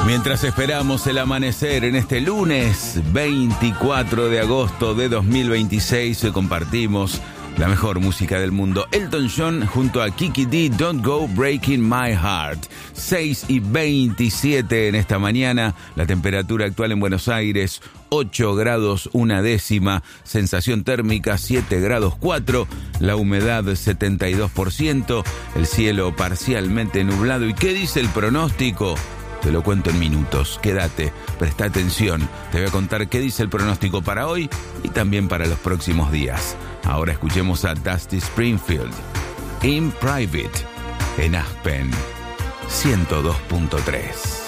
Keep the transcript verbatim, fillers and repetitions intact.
Mientras esperamos el amanecer en este lunes veinticuatro de agosto de dos mil veintiséis, hoy compartimos la mejor música del mundo. Elton John junto a Kiki D, Don't Go Breaking My Heart. seis y veintisiete en esta mañana, la temperatura actual en Buenos Aires, ocho grados una décima, sensación térmica siete grados cuatro, la humedad setenta y dos por ciento, el cielo parcialmente nublado. ¿Y qué dice el pronóstico? Te lo cuento en minutos, quédate, presta atención, te voy a contar qué dice el pronóstico para hoy y también para los próximos días. Ahora escuchemos a Dusty Springfield, In Private, en Aspen ciento dos punto tres.